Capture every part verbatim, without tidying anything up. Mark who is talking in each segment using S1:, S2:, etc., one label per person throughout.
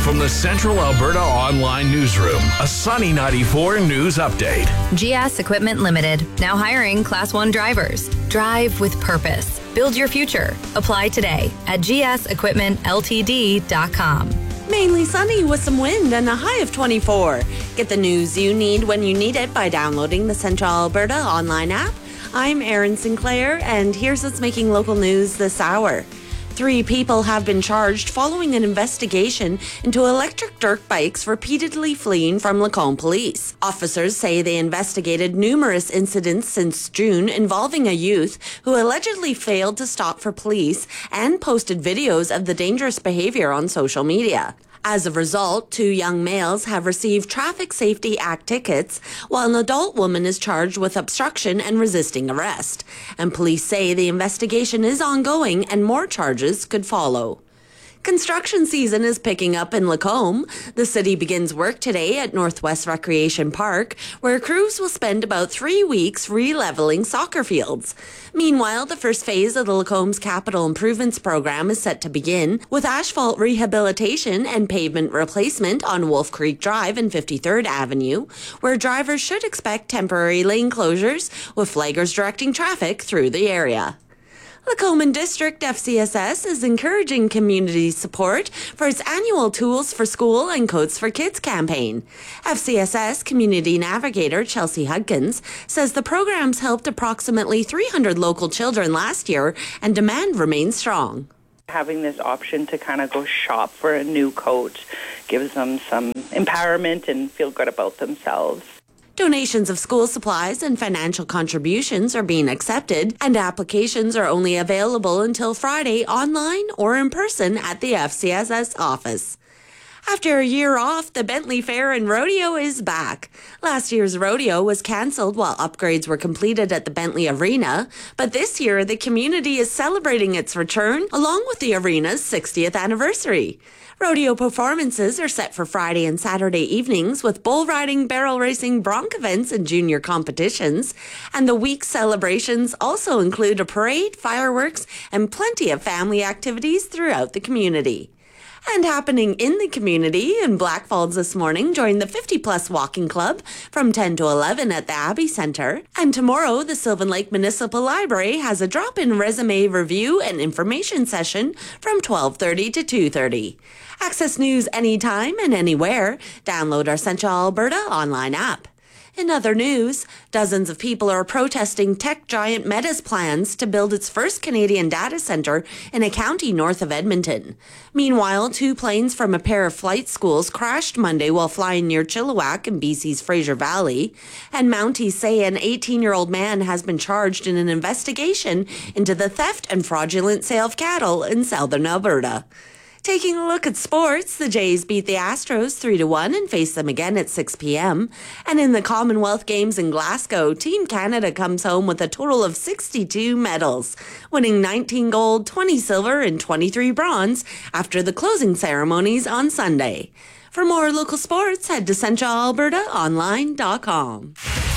S1: from the Central Alberta Online Newsroom, a Sunny ninety-four news update.
S2: G S Equipment Limited, now hiring Class one drivers. Drive with purpose. Build your future. Apply today at g s equipment l t d dot com.
S3: Mainly sunny with some wind and a high of twenty-four. Get the news you need when you need it by downloading the Central Alberta online app. I'm Erin Sinclair, and here's what's making local news this hour. Three people have been charged following an investigation into electric dirt bikes repeatedly fleeing from Lacombe police. Officers say they investigated numerous incidents since June involving a youth who allegedly failed to stop for police and posted videos of the dangerous behavior on social media. As a result, two young males have received Traffic Safety Act tickets, while an adult woman is charged with obstruction and resisting arrest. And police say the investigation is ongoing and more charges could follow. Construction season is picking up in Lacombe. The city begins work today at Northwest Recreation Park, where crews will spend about three weeks re-leveling soccer fields. Meanwhile, the first phase of the Lacombe's Capital Improvements Program is set to begin, with asphalt rehabilitation and pavement replacement on Wolf Creek Drive and fifty-third Avenue, where drivers should expect temporary lane closures, with flaggers directing traffic through the area. Lacombe District F C S S is encouraging community support for its annual Tools for School and Coats for Kids campaign. F C S S Community Navigator Chelsea Hudkins says the program's helped approximately three hundred local children last year and demand remains strong.
S4: Having this option to kind of go shop for a new coat gives them some empowerment and feel good about themselves.
S3: Donations of school supplies and financial contributions are being accepted, and applications are only available until Friday online or in person at the F C S S office. After a year off, the Bentley Fair and Rodeo is back. Last year's rodeo was cancelled while upgrades were completed at the Bentley Arena, but this year the community is celebrating its return along with the arena's sixtieth anniversary. Rodeo performances are set for Friday and Saturday evenings with bull riding, barrel racing, bronc events, and junior competitions. And the week's celebrations also include a parade, fireworks, and plenty of family activities throughout the community. And happening in the community in Blackfalds this morning, join the fifty plus Walking Club from ten to eleven at the Abbey Centre. And tomorrow, the Sylvan Lake Municipal Library has a drop-in resume review and information session from twelve thirty to two thirty. Access news anytime and anywhere. Download our Central Alberta online app. In other news, dozens of people are protesting tech giant Meta's plans to build its first Canadian data centre in a county north of Edmonton. Meanwhile, two planes from a pair of flight schools crashed Monday while flying near Chilliwack in B C's Fraser Valley. And Mounties say an eighteen-year-old man has been charged in an investigation into the theft and fraudulent sale of cattle in southern Alberta. Taking a look at sports, the Jays beat the Astros three to one and face them again at six p.m. And in the Commonwealth Games in Glasgow, Team Canada comes home with a total of sixty-two medals, winning nineteen gold, twenty silver, and twenty-three bronze after the closing ceremonies on Sunday. For more local sports, head to central alberta online dot com.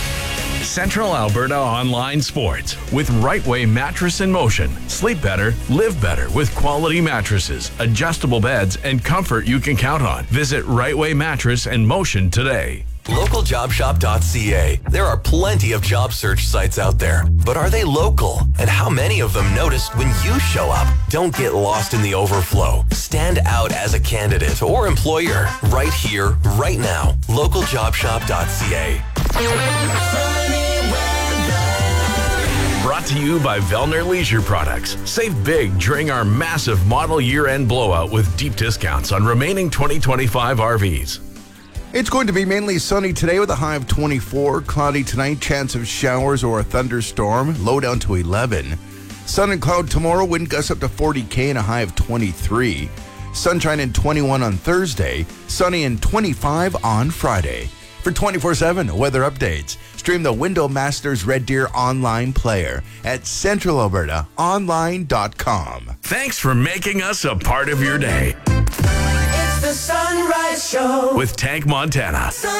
S1: Central Alberta Online Sports with Right Way Mattress in Motion. Sleep better, live better with quality mattresses, adjustable beds, and comfort you can count on. Visit Right Way Mattress in Motion today.
S5: local job shop dot c a. There are plenty of job search sites out there, but are they local? And how many of them notice when you show up? Don't get lost in the overflow. Stand out as a candidate or employer right here, right now. local job shop dot c a.
S1: Brought to you by Vellner Leisure Products. Save big during our massive model year-end blowout with deep discounts on remaining twenty twenty-five R Vs.
S6: It's going to be mainly sunny today with a high of twenty-four. Cloudy tonight, chance of showers or a thunderstorm, low down to eleven. Sun and cloud tomorrow, wind gusts up to forty K and a high of twenty-three. Sunshine and twenty-one on Thursday, sunny and twenty-five on Friday. For twenty-four seven weather updates, stream the Window Masters Red Deer online player at central alberta online dot com.
S1: Thanks for making us a part of your day.
S7: It's the Sunrise Show
S1: with Tank Montana.